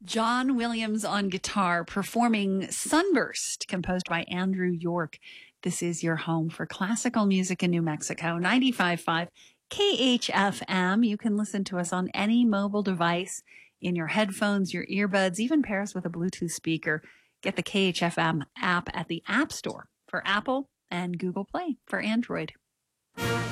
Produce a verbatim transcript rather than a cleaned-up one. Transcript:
John Williams on guitar performing Sunburst, composed by Andrew York. This is your home for classical music in New Mexico, ninety-five point five K H F M. You can listen to us on any mobile device, in your headphones, your earbuds, even pair us with a Bluetooth speaker. Get the K H F M app at the App Store for Apple and Google Play for Android.